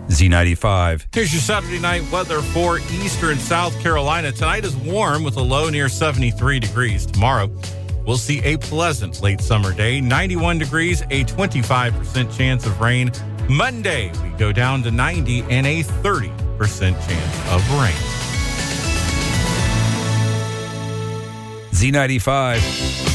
Z95. Here's your Saturday night weather for eastern South Carolina. Tonight is warm with a low near 73 degrees. Tomorrow, we'll see a pleasant late summer day, 91 degrees, a 25% chance of rain. Monday, we go down to 90 and a 30% chance of rain. Z95.